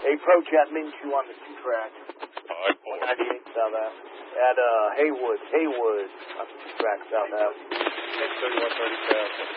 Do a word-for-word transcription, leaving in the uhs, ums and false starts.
Approach at Minshew on the two track. Alright, one ninety-eight South Ave. At uh, Haywood, Haywood on the two track South Ave. thirty-one thirty-seven.